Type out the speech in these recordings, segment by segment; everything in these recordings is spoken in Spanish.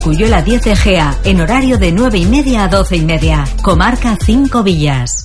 Cuyuela 10 Egea, en horario de 9:30 a 12:30. Comarca 5 Villas.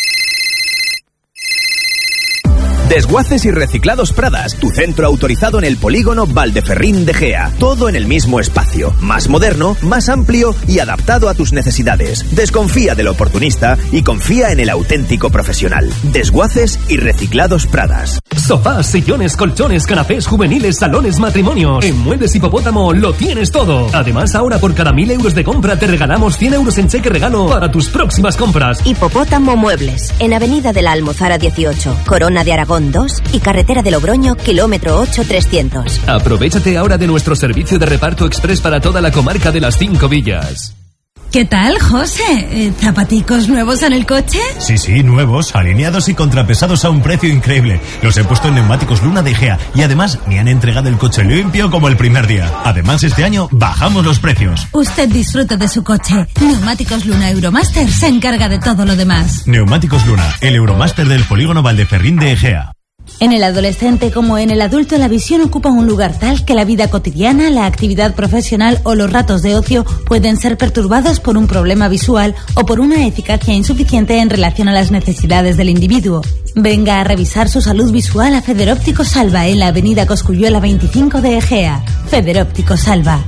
Desguaces y Reciclados Pradas, tu centro autorizado en el polígono Valdeferrín de Gea. Todo en el mismo espacio, más moderno, más amplio y adaptado a tus necesidades. Desconfía del oportunista y confía en el auténtico profesional. Desguaces y Reciclados Pradas. Sofás, sillones, colchones, canapés juveniles, salones, matrimonios. En Muebles Hipopótamo lo tienes todo. Además, ahora por cada 1.000 euros de compra te regalamos 100 euros en cheque regalo para tus próximas compras. Hipopótamo Muebles, en Avenida de la Almozara 18, Corona de Aragón 2 y Carretera de Logroño, kilómetro 8300. Aprovechate ahora de nuestro servicio de reparto express para toda la comarca de las 5 Villas. ¿Qué tal, José? ¿Zapaticos nuevos en el coche? Sí, nuevos, alineados y contrapesados a un precio increíble. Los he puesto en Neumáticos Luna de Gea y además me han entregado el coche limpio como el primer día. Además, este año bajamos los precios. Usted disfruta de su coche. Neumáticos Luna Euromaster se encarga de todo lo demás. Neumáticos Luna, el Euromaster del polígono Valdeferrín de Egea. En el adolescente como en el adulto, la visión ocupa un lugar tal que la vida cotidiana, la actividad profesional o los ratos de ocio pueden ser perturbados por un problema visual o por una eficacia insuficiente en relación a las necesidades del individuo. Venga a revisar su salud visual a Federóptico Salva en la avenida Cosculluela 25 de Egea. Federóptico Salva.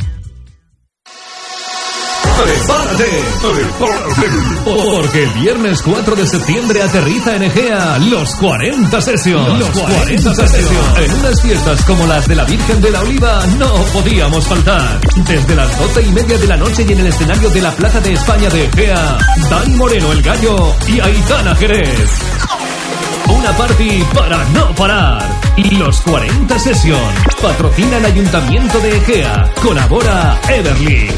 ¡Prepárate! Porque el viernes 4 de septiembre aterriza en Egea los 40 Sessions. Los 40 Sessions. En unas fiestas como las de la Virgen de la Oliva no podíamos faltar. Desde las 12:30 de la noche y en el escenario de la Plaza de España de Egea, Dani Moreno el Gallo y Aitana Jerez. Una party para no parar. Y los 40 Sessions. Patrocina el Ayuntamiento de Egea. Colabora Everly.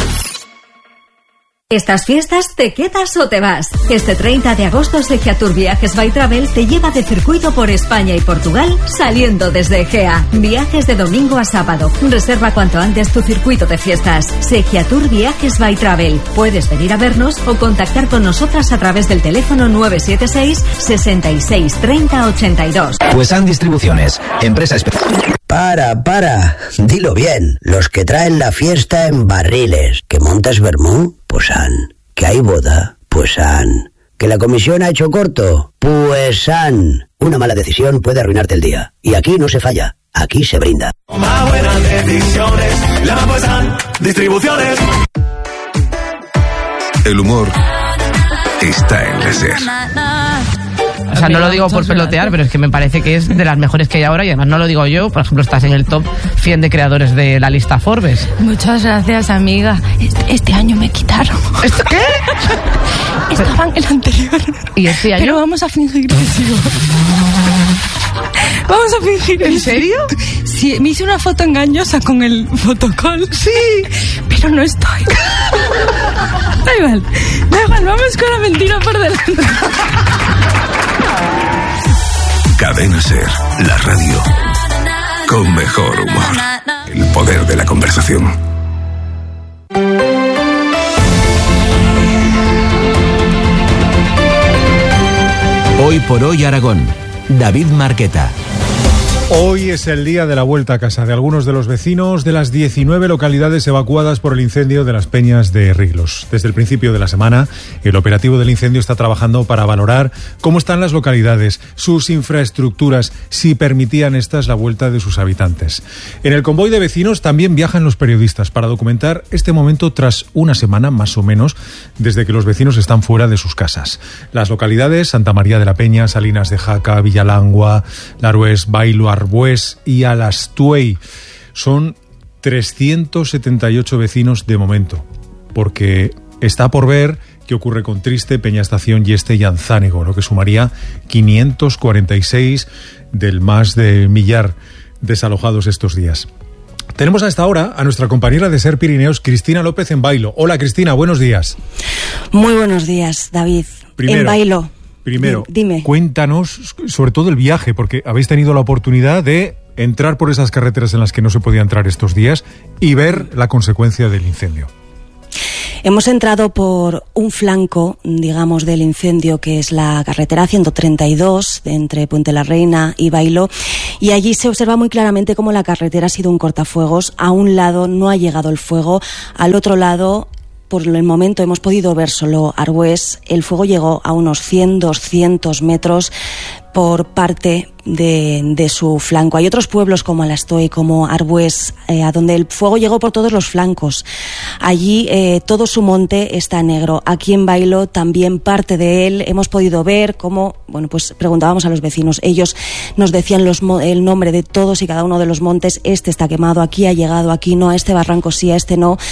¿Estas fiestas te quedas o te vas? Este 30 de agosto Segiatur Viajes by Travel te lleva de circuito por España y Portugal saliendo desde Egea. Viajes de domingo a sábado. Reserva cuanto antes tu circuito de fiestas. Segiatur Viajes by Travel. Puedes venir a vernos o contactar con nosotras a través del teléfono 976 66 30 82. Puesan Distribuciones, empresa especial. Para, dilo bien. Los que traen la fiesta en barriles. ¿Que montas vermú? Pues han. ¿Que hay boda? Pues han. ¿Que la comisión ha hecho corto? Pues han. Una mala decisión puede arruinarte el día. Y aquí no se falla. Aquí se brinda. Más buenas decisiones, la Puesan Distribuciones. El humor está en la SER. O sea, no lo digo por pelotear, pero es que me parece que es de las mejores que hay ahora y además no lo digo yo. Por ejemplo, estás en el top 100 de creadores de la lista Forbes. Muchas gracias, amiga. Este año me quitaron. ¿Esto qué? Estaba en el anterior. ¿Y este año? Pero vamos a fingir que sigo. Vamos a fingir. ¿En serio? Sí, me hice una foto engañosa con el fotocall. Sí. Pero no estoy. Da igual, vamos con la mentira por delante. Cadena SER, la radio con mejor humor. El poder de la conversación. Hoy por hoy Aragón. David Marqueta. Hoy es el día de la vuelta a casa de algunos de los vecinos de las 19 localidades evacuadas por el incendio de las Peñas de Riglos. Desde el principio de la semana, el operativo del incendio está trabajando para valorar cómo están las localidades, sus infraestructuras, si permitían estas la vuelta de sus habitantes. En el convoy de vecinos también viajan los periodistas para documentar este momento tras una semana, más o menos, desde que los vecinos están fuera de sus casas. Las localidades, Santa María de la Peña, Salinas de Jaca, Villalangua, Larués, Bailo, Arbués y Alastuey. Son 378 vecinos de momento, porque está por ver qué ocurre con Triste, Peña Estación, Yeste y Anzánigo, lo que sumaría 546 del más de millar desalojados estos días. Tenemos a esta hora a nuestra compañera de SER Pirineos, Cristina López en Bailo. Hola Cristina, buenos días. Muy buenos días, David. En Bailo. Primero, dime. Cuéntanos sobre todo el viaje, porque habéis tenido la oportunidad de entrar por esas carreteras en las que no se podía entrar estos días y ver la consecuencia del incendio. Hemos entrado por un flanco, digamos, del incendio, que es la carretera 132 entre Puente la Reina y Bailo, y allí se observa muy claramente cómo la carretera ha sido un cortafuegos. A un lado no ha llegado el fuego, al otro lado, por el momento hemos podido ver solo Arbués. El fuego llegó a unos 100-200 metros por parte de su flanco. Hay otros pueblos como Alastoy, como Arbués, a donde el fuego llegó por todos los flancos. Allí todo su monte está negro. Aquí en Bailo también parte de él. Hemos podido ver cómo, bueno, pues preguntábamos a los vecinos. Ellos nos decían el nombre de todos y cada uno de los montes. Este está quemado, aquí ha llegado, aquí no, a este barranco sí, a este no.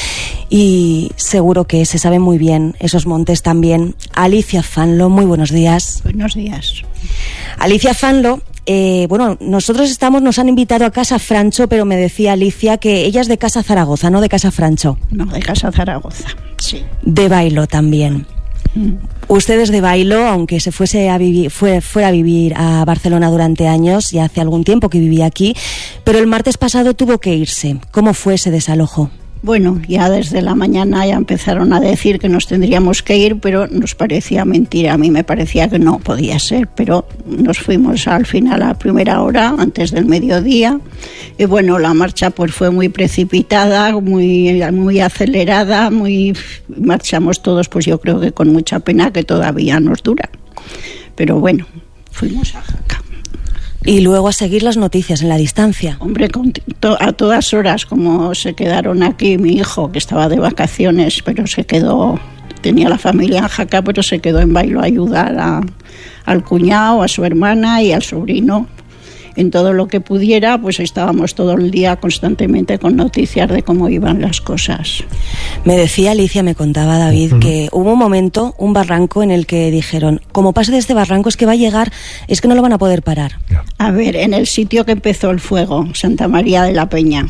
Y seguro que se saben muy bien esos montes también. Alicia Fanlo, muy buenos días. Buenos días. Alicia Fanlo, bueno, nos han invitado a Casa Francho, pero me decía Alicia que ella es de Casa Zaragoza, no de Casa Francho. No, de Casa Zaragoza, sí. De Bailo también. Usted es de Bailo, aunque se fuera a vivir a Barcelona durante años, y hace algún tiempo que vivía aquí, pero el martes pasado tuvo que irse. ¿Cómo fue ese desalojo? Bueno, ya desde la mañana ya empezaron a decir que nos tendríamos que ir, pero nos parecía mentira. A mí me parecía que no podía ser, pero nos fuimos al final a primera hora, antes del mediodía. Y bueno, la marcha pues fue muy precipitada, muy acelerada, marchamos todos, pues yo creo que con mucha pena, que todavía nos dura. Pero bueno, fuimos a Jaca. Y luego a seguir las noticias en la distancia. Hombre, a todas horas, como se quedaron aquí, mi hijo, que estaba de vacaciones, pero tenía la familia en Jaca, pero se quedó en Bailo a ayudar al cuñado, a su hermana y al sobrino. En todo lo que pudiera, pues estábamos todo el día constantemente con noticias de cómo iban las cosas. Me decía Alicia, me contaba David, que hubo un momento, un barranco en el que dijeron, como pase de este barranco es que va a llegar, es que no lo van a poder parar. A ver, en el sitio que empezó el fuego, Santa María de la Peña,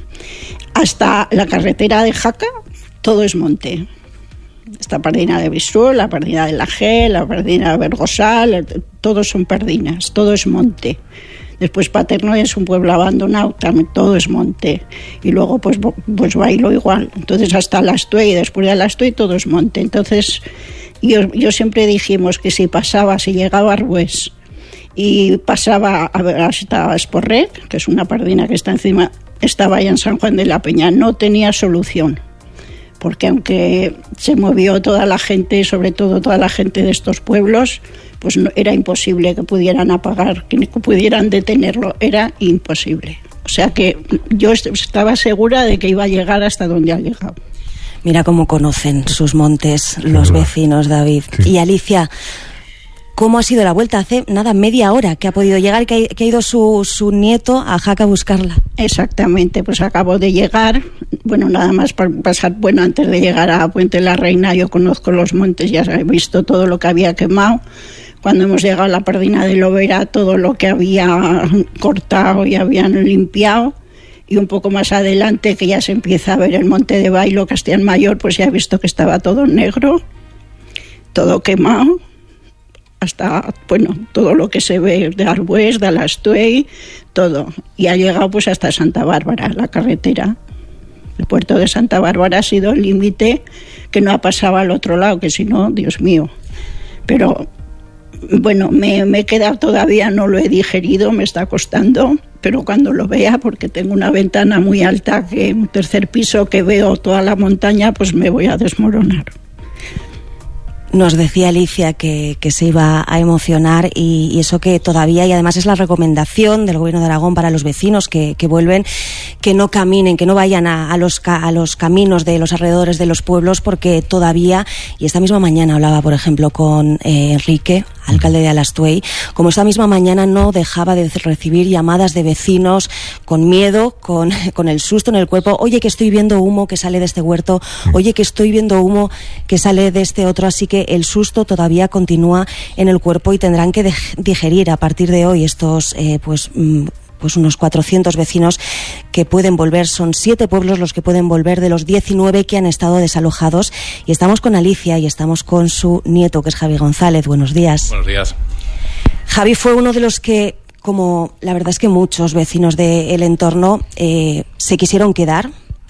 hasta la carretera de Jaca, todo es monte. Esta pardina de Brisuel, la pardina de la G, la pardina de Bergosal, todos son pardinas, todo es monte. Después Paterno es un pueblo abandonado, también todo es monte. Y luego pues Bailo igual. Entonces hasta Alastoy, y después de Alastoy todo es monte. Entonces yo siempre dijimos que si llegaba a Arbués y pasaba hasta Esporret, que es una pardina que está encima, estaba allá en San Juan de la Peña, no tenía solución. Porque aunque se movió toda la gente, sobre todo toda la gente de estos pueblos, pues no, era imposible que pudieran apagar, que pudieran detenerlo, era imposible. O sea que yo estaba segura de que iba a llegar hasta donde ha llegado. Mira cómo conocen sus montes los vecinos, David. Sí. Y Alicia, ¿cómo ha sido la vuelta? Hace media hora que ha podido llegar, que ha ido su nieto a Jaca a buscarla. Exactamente, pues acabo de llegar. Bueno, nada más para pasar, antes de llegar a Puente la Reina, yo conozco los montes, ya he visto todo lo que había quemado. Cuando hemos llegado a la pardina de Lovera, todo lo que había cortado y habían limpiado. Y un poco más adelante, que ya se empieza a ver el monte de Bailo, Castellán Mayor, pues ya he visto que estaba todo negro, todo quemado. Hasta, todo lo que se ve de Arbués, de Alastoy, todo. Y ha llegado pues hasta Santa Bárbara, la carretera. El puerto de Santa Bárbara ha sido el límite, que no ha pasado al otro lado, que si no, Dios mío. Pero, me he quedado todavía, no lo he digerido, me está costando, pero cuando lo vea, porque tengo una ventana muy alta, un tercer piso que veo toda la montaña, pues me voy a desmoronar. Nos decía Alicia que se iba a emocionar y eso que todavía, y además es la recomendación del Gobierno de Aragón para los vecinos que vuelven, que no caminen, que no vayan a los caminos de los alrededores de los pueblos, porque todavía, y esta misma mañana hablaba por ejemplo con Enrique, alcalde de Alastoy, como esta misma mañana no dejaba de recibir llamadas de vecinos con miedo, con el susto en el cuerpo. Oye, que estoy viendo humo que sale de este huerto, oye, que estoy viendo humo que sale de este otro, así que el susto todavía continúa en el cuerpo y tendrán que digerir a partir de hoy estos pues unos 400 vecinos que pueden volver. Son 7 pueblos los que pueden volver de los 19 que han estado desalojados. Y estamos con Alicia y estamos con su nieto, que es Javi González. Buenos días. Buenos días. Javi fue uno de los que, como la verdad es que muchos vecinos del entorno, se quisieron quedar.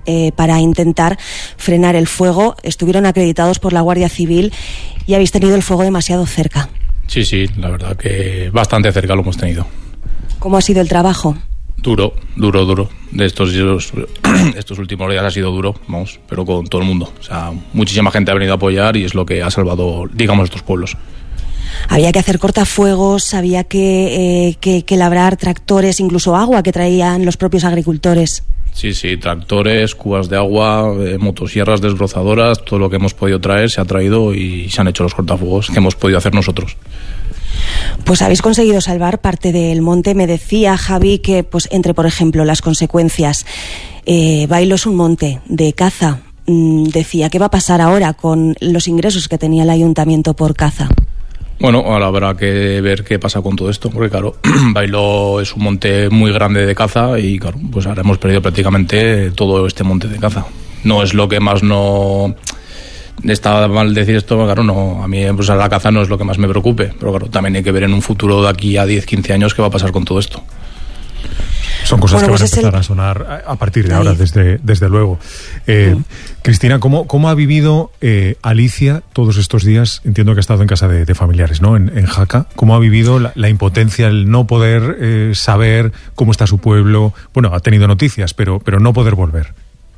para intentar frenar el fuego. Estuvieron acreditados por la Guardia Civil y habéis tenido el fuego demasiado cerca. Sí, la verdad que bastante cerca lo hemos tenido. ¿Cómo ha sido el trabajo? Duro. De estos últimos días ha sido duro, vamos, pero con todo el mundo. O sea, muchísima gente ha venido a apoyar y es lo que ha salvado, digamos, estos pueblos. Había que hacer cortafuegos, había que labrar tractores, incluso agua que traían los propios agricultores. Sí, tractores, cubas de agua, motosierras desbrozadoras, todo lo que hemos podido traer se ha traído y se han hecho los cortafuegos que hemos podido hacer nosotros. Pues habéis conseguido salvar parte del monte. Me decía Javi que, pues, entre, por ejemplo, las consecuencias, Bailo es un monte de caza. Decía, ¿qué va a pasar ahora con los ingresos que tenía el ayuntamiento por caza? Bueno, ahora habrá que ver qué pasa con todo esto, porque claro, Bailo es un monte muy grande de caza y claro, pues ahora hemos perdido prácticamente todo este monte de caza. No es lo que más no... Está mal decir esto, claro, no, a mí pues la caza no es lo que más me preocupe, pero claro, también hay que ver en un futuro de aquí a 10-15 años qué va a pasar con todo esto. Son cosas que van a empezar a sonar a partir de ahora, desde luego. Cristina, ¿cómo ha vivido Alicia todos estos días? Entiendo que ha estado en casa de familiares, ¿no? En Jaca. ¿Cómo ha vivido la impotencia, el no poder saber cómo está su pueblo? Bueno, ha tenido noticias, pero no poder volver.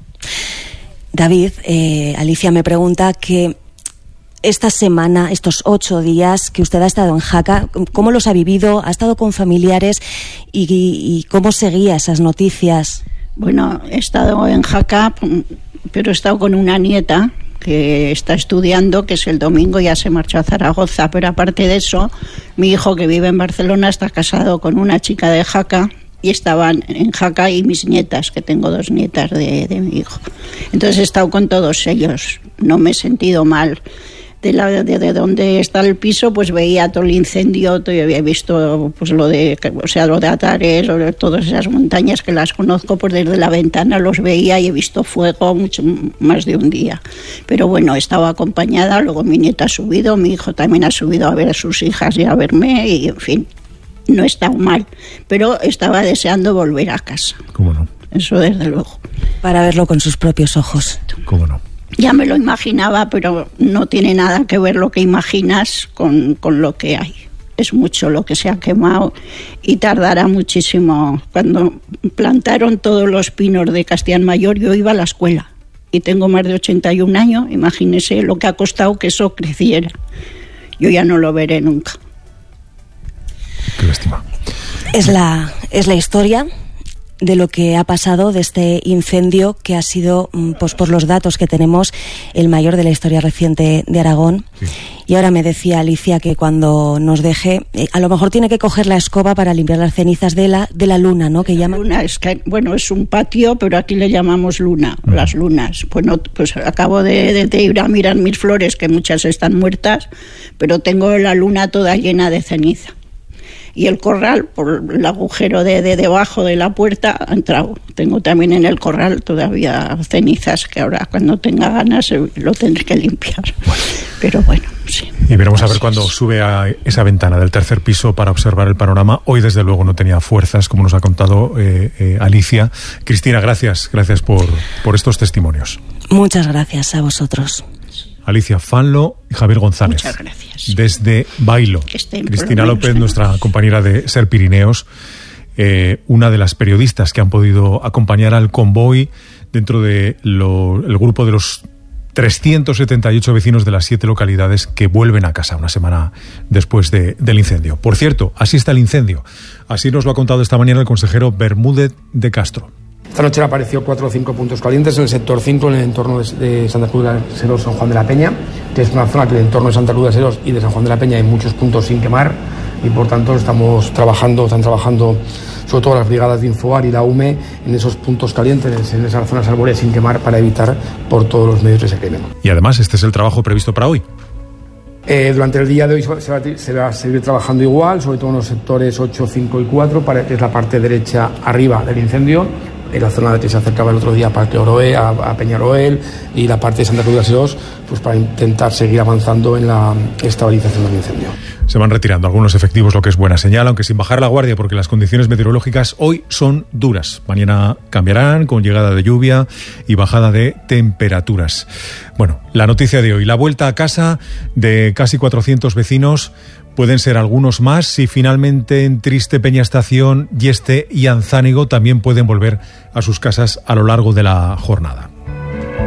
David, Alicia me pregunta que esta semana, estos 8 días que usted ha estado en Jaca, ¿cómo los ha vivido? ¿Ha estado con familiares? ¿Y cómo seguía esas noticias? Bueno, he estado en Jaca, pero he estado con una nieta que está estudiando, que es el domingo, ya se marchó a Zaragoza, pero aparte de eso, mi hijo, que vive en Barcelona, está casado con una chica de Jaca, y estaban en Jaca y mis nietas, que tengo 2 nietas de mi hijo. Entonces he estado con todos ellos, no me he sentido mal. De donde está el piso, pues veía todo el incendio, había visto pues lo de Atares, lo de todas esas montañas que las conozco, pues desde la ventana los veía y he visto fuego mucho más de un día. Pero bueno, estaba acompañada, luego mi nieta ha subido, mi hijo también ha subido a ver a sus hijas y a verme, y en fin, no he estado mal, pero estaba deseando volver a casa. ¿Cómo no? Eso desde luego. Para verlo con sus propios ojos. ¿Cómo no? Ya me lo imaginaba, pero no tiene nada que ver lo que imaginas con lo que hay. Es mucho lo que se ha quemado y tardará muchísimo. Cuando plantaron todos los pinos de Castellán Mayor, yo iba a la escuela y tengo más de 81 años. Imagínese lo que ha costado que eso creciera. Yo ya no lo veré nunca. Qué lástima. Es la historia de lo que ha pasado, de este incendio que ha sido, pues por los datos que tenemos, el mayor de la historia reciente de Aragón. Sí. Y ahora me decía Alicia que cuando nos deje, a lo mejor tiene que coger la escoba para limpiar las cenizas de la luna, ¿no? Que llaman. Luna, es que, bueno, es un patio, pero aquí le llamamos luna, las lunas. Bueno, pues acabo de ir a mirar mis flores, que muchas están muertas, pero tengo la luna toda llena de ceniza. Y el corral, por el agujero de debajo de la puerta, ha entrado. Tengo también en el corral todavía cenizas que ahora, cuando tenga ganas, lo tendré que limpiar. Bueno. Pero bueno, sí. Y veremos a ver cuando sube a esa ventana del tercer piso para observar el panorama. Hoy, desde luego, no tenía fuerzas, como nos ha contado Alicia. Cristina, gracias por estos testimonios. Muchas gracias a vosotros. Alicia Fanlo y Javier González. Muchas gracias. Desde Bailo. Cristina López, nuestra compañera de Ser Pirineos, una de las periodistas que han podido acompañar al convoy dentro de el grupo de los 378 vecinos de las 7 localidades que vuelven a casa una semana después del incendio. Por cierto, así está el incendio. Así nos lo ha contado esta mañana el consejero Bermúdez de Castro. Esta noche apareció 4 o 5 puntos calientes en el sector 5, en el entorno de Santa Cruz de Seros, San Juan de la Peña, que es una zona que en el entorno de Santa Cruz de Seros y de San Juan de la Peña hay muchos puntos sin quemar, y por tanto están trabajando sobre todo las brigadas de Infoar y la UME en esos puntos calientes, en esas zonas arbóreas sin quemar, para evitar por todos los medios que se quemen. Y además este es el trabajo previsto para hoy. Durante el día de hoy se va a seguir trabajando igual, sobre todo en los sectores 8, 5 y 4, que es la parte derecha arriba del incendio, en la zona que se acercaba el otro día a Parque Oroé, a Peñaroel, y la parte de Santa Cruz de Seros, pues para intentar seguir avanzando en la estabilización del incendio. Se van retirando algunos efectivos, lo que es buena señal, aunque sin bajar la guardia, porque las condiciones meteorológicas hoy son duras. Mañana cambiarán con llegada de lluvia y bajada de temperaturas. Bueno, la noticia de hoy, la vuelta a casa de casi 400 vecinos. Pueden ser algunos más si finalmente en Triste, Peñastación, Yeste y Anzánigo también pueden volver a sus casas a lo largo de la jornada.